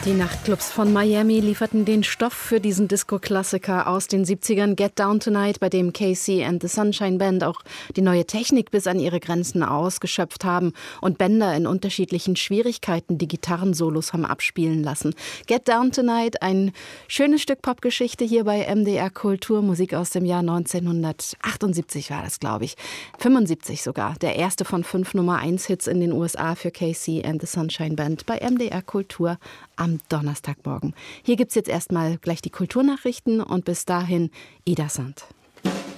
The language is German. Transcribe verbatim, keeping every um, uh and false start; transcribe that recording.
Die Nachtclubs von Miami lieferten den Stoff für diesen Disco-Klassiker aus den siebzigern Get Down Tonight, bei dem Casey and the Sunshine Band auch die neue Technik bis an ihre Grenzen ausgeschöpft haben und Bänder in unterschiedlichen Schwierigkeiten die Gitarrensolos haben abspielen lassen. Get Down Tonight, ein schönes Stück Popgeschichte hier bei M D R Kultur, Musik aus dem Jahr neunzehnhundertachtundsiebzig war das, glaube ich. fünfundsiebzig sogar, der erste von fünf Nummer eins Hits in den U S A für Casey and the Sunshine Band bei M D R Kultur am Donnerstagmorgen. Hier gibt's jetzt erstmal gleich die Kulturnachrichten und bis dahin Ida Sand.